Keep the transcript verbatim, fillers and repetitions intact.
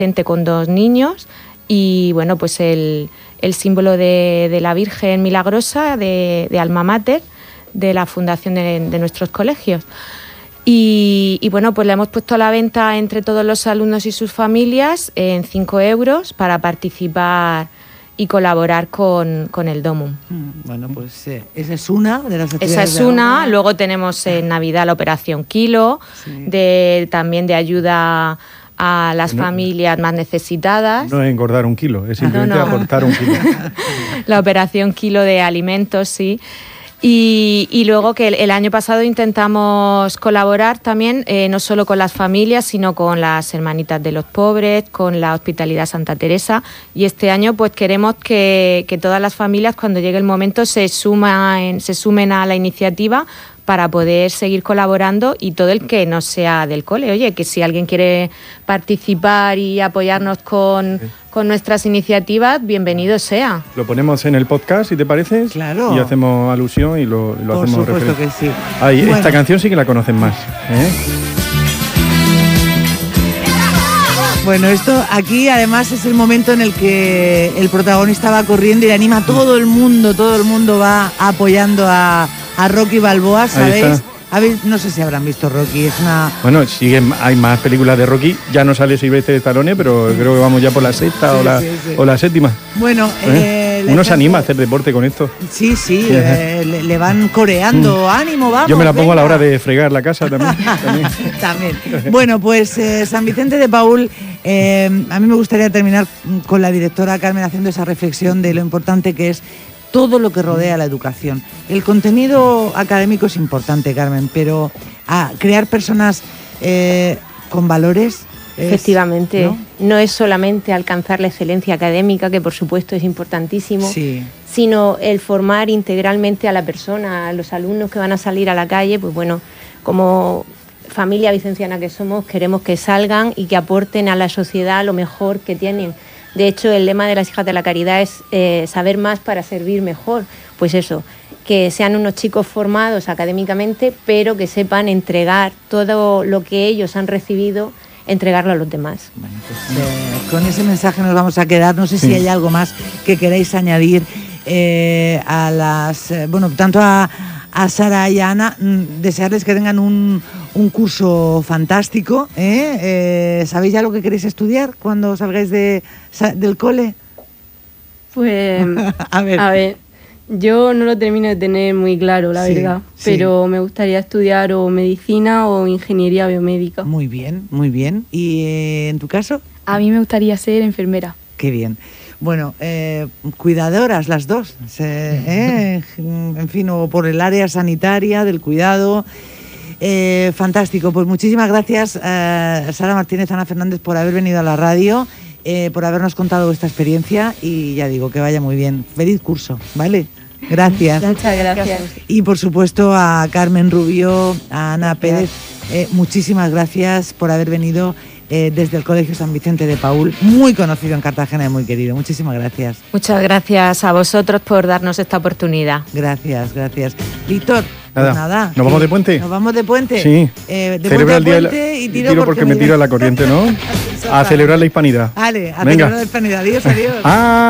con dos niños y bueno, pues el, el símbolo de, de la Virgen Milagrosa de, de Alma Mater, de la fundación de, de nuestros colegios. Y, y bueno, pues la hemos puesto a la venta entre todos los alumnos y sus familias en cinco euros para participar y colaborar con, con el Domum. Bueno, pues eh, esa es una de las actividades. Esa es una. Luego tenemos en Navidad la Operación Kilo, sí. de, también de ayuda a las no, familias más necesitadas. No es engordar un kilo, es simplemente no, no. aportar un kilo. La Operación Kilo de alimentos, sí. Y, y luego que el, el año pasado intentamos colaborar también, eh, no solo con las familias, sino con las Hermanitas de los Pobres, con la Hospitalidad Santa Teresa. Y este año pues queremos que, que todas las familias, cuando llegue el momento, se, suman, se sumen a la iniciativa para poder seguir colaborando, y todo el que no sea del cole. Oye, que si alguien quiere participar y apoyarnos con, sí. con nuestras iniciativas, bienvenido sea. Lo ponemos en el podcast, si te parece. Claro. Y hacemos alusión y lo, lo Por hacemos supuesto referencia. que sí. Ay, bueno. Esta canción sí que la conocen más, ¿eh? Bueno, esto aquí además es el momento en el que el protagonista va corriendo y le anima a todo el mundo, todo el mundo va apoyando a, a Rocky Balboa, ¿sabéis? ¿Habéis? No sé si habrán visto Rocky, es una... Bueno, sí, hay más películas de Rocky, ya no sale Sylvester Stallone, pero creo que vamos ya por la sexta sí, o, la, sí, sí. o la séptima. Bueno, ¿Eh? eh, uno se anima a hacer deporte con esto. Sí, sí, eh, le, le van coreando, ánimo, vamos. Yo me la pongo venga. a la hora de fregar la casa también. también. también. Bueno, pues eh, San Vicente de Paúl, eh, a mí me gustaría terminar con la directora Carmen haciendo esa reflexión de lo importante que es todo lo que rodea la educación. El contenido académico es importante, Carmen, pero a crear personas eh, con valores... Es, Efectivamente, ¿no? no es solamente alcanzar la excelencia académica, que por supuesto es importantísimo, sí. sino el formar integralmente a la persona, a los alumnos que van a salir a la calle. Pues bueno, como familia vicenciana que somos, queremos que salgan y que aporten a la sociedad lo mejor que tienen. De hecho, el lema de las Hijas de la Caridad es eh, saber más para servir mejor. Pues eso, que sean unos chicos formados académicamente, pero que sepan entregar todo lo que ellos han recibido, entregarlo a los demás. Bueno, pues eh, con ese mensaje nos vamos a quedar. No sé sí. si hay algo más que queráis añadir eh, a las... Eh, bueno, tanto a, a Sara y a Ana, mm, desearles que tengan un... un curso fantástico, ¿eh? Eh, ¿Sabéis ya lo que queréis estudiar cuando salgáis de, del cole? Pues, a ver, a ver, yo no lo termino de tener muy claro, la sí, verdad, sí. pero me gustaría estudiar o medicina o ingeniería biomédica. Muy bien, muy bien. ¿Y eh, en tu caso? A mí me gustaría ser enfermera. Qué bien. Bueno, eh, cuidadoras las dos, eh, en fin, o por el área sanitaria, del cuidado... Eh, fantástico, pues muchísimas gracias eh, Sara Martínez, Ana Fernández, por haber venido a la radio, eh, por habernos contado vuestra experiencia y ya digo, que vaya muy bien. Feliz curso, ¿vale? Gracias. Muchas gracias. Y por supuesto a Carmen Rubio, a Ana Pérez, eh, muchísimas gracias por haber venido eh, desde el Colegio San Vicente de Paúl, muy conocido en Cartagena y muy querido. Muchísimas gracias. Muchas gracias a vosotros por darnos esta oportunidad. Gracias, gracias. Víctor, Nada. Pues nada. ¿Nos vamos de puente? Nos vamos de puente. Sí. Eh, de celebra el día puente la... y tiro, tiro, porque, porque me tira la corriente, ¿no? A celebrar la hispanidad. Vale, a Venga. celebrar la hispanidad. Adiós, adiós. Ah.